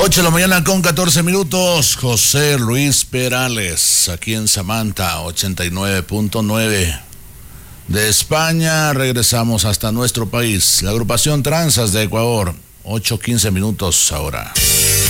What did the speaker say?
8 de la mañana con 14 minutos. José Luis Perales, aquí en Samantha, 89.9. De España regresamos hasta nuestro país. La agrupación Tranzas de Ecuador, 8:15 minutos ahora.